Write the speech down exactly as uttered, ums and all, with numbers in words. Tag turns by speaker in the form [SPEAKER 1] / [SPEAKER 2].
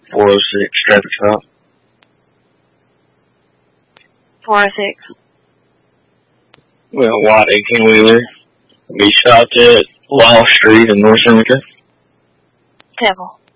[SPEAKER 1] four oh six traffic stop.
[SPEAKER 2] four oh six.
[SPEAKER 1] Well, white eighteen-wheeler. Be stopped at Wall Street in North Seneca.
[SPEAKER 2] Temple.